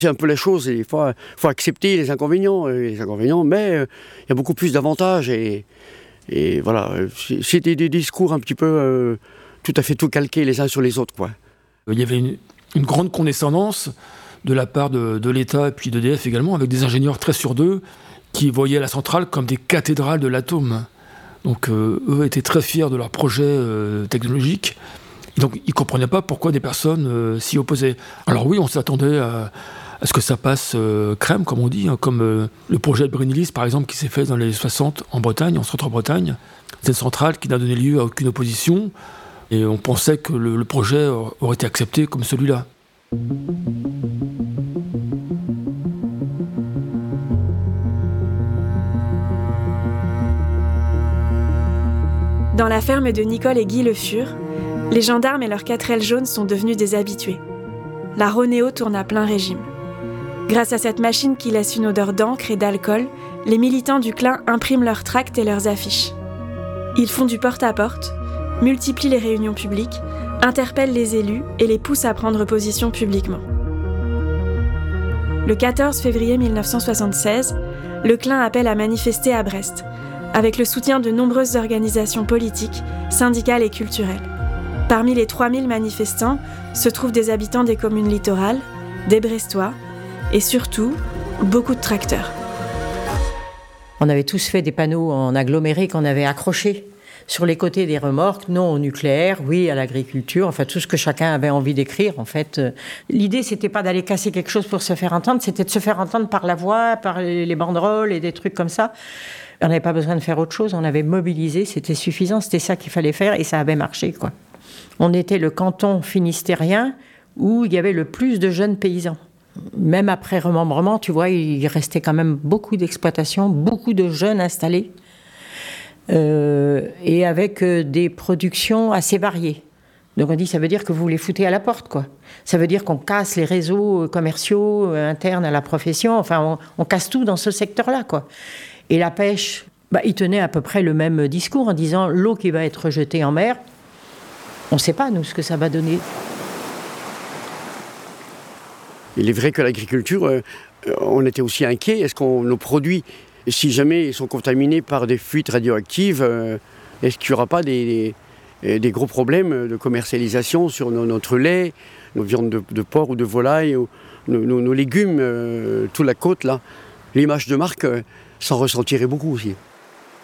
C'est un peu la chose, il faut accepter les inconvénients, mais il y a beaucoup plus d'avantages et voilà, c'est des discours un petit peu tout à fait tout calqués les uns sur les autres, quoi. Il y avait une grande condescendance de la part de l'État et puis d'EDF également, avec des ingénieurs très sûrs d'eux qui voyaient la centrale comme des cathédrales de l'atome. Donc eux étaient très fiers de leur projet technologique. Et donc ils ne comprenaient pas pourquoi des personnes s'y opposaient. Alors oui, on s'attendait à ce que ça passe crème, comme on dit, hein, comme le projet de Brennilis, par exemple, qui s'est fait dans les 60 en Bretagne, en centre-Bretagne. C'est une centrale qui n'a donné lieu à aucune opposition. Et on pensait que le projet aurait été accepté comme celui-là. Dans la ferme de Nicole et Guy Le Fur, les gendarmes et leurs 4L jaunes sont devenus des habitués. La Ronéo tourne à plein régime. Grâce à cette machine qui laisse une odeur d'encre et d'alcool, les militants du Clin impriment leurs tracts et leurs affiches. Ils font du porte-à-porte, multiplient les réunions publiques, interpellent les élus et les poussent à prendre position publiquement. Le 14 février 1976, le Clin appelle à manifester à Brest, avec le soutien de nombreuses organisations politiques, syndicales et culturelles. Parmi les 3000 manifestants se trouvent des habitants des communes littorales, des Brestois et surtout, beaucoup de tracteurs. On avait tous fait des panneaux en aggloméré qu'on avait accrochés sur les côtés des remorques, non au nucléaire, oui à l'agriculture, enfin tout ce que chacun avait envie d'écrire en fait. L'idée c'était pas d'aller casser quelque chose pour se faire entendre, c'était de se faire entendre par la voix, par les banderoles et des trucs comme ça. On n'avait pas besoin de faire autre chose, on avait mobilisé, c'était suffisant, c'était ça qu'il fallait faire et ça avait marché, quoi. On était le canton finistérien où il y avait le plus de jeunes paysans. Même après remembrement, tu vois, il restait quand même beaucoup d'exploitations, beaucoup de jeunes installés, et avec des productions assez variées. Donc on dit, ça veut dire que vous les foutez à la porte, quoi. Ça veut dire qu'on casse les réseaux commerciaux internes à la profession, enfin on casse tout dans ce secteur-là, quoi. Et la pêche, il tenait à peu près le même discours en disant, l'eau qui va être jetée en mer, on ne sait pas, nous, ce que ça va donner. Il est vrai que l'agriculture, on était aussi inquiets. Est-ce que nos produits, si jamais ils sont contaminés par des fuites radioactives, est-ce qu'il n'y aura pas des gros problèmes de commercialisation sur notre lait, nos viandes de porc ou de volaille, ou nos légumes, toute la côte, là. L'image de marque s'en ressentirait beaucoup aussi.